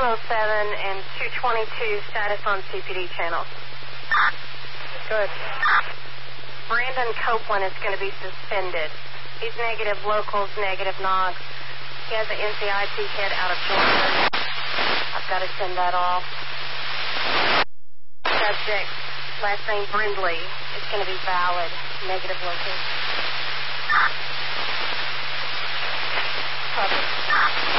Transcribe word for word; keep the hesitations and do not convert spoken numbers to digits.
oh seven and two twenty-two, status on C P D channel. Good. Brandon Copeland is going to be suspended. He's negative locals, negative Knox. He has an N C I C hit out of Georgia. I've got to send that off. Subject, last name Brindley, is going to be valid, negative locals. Public.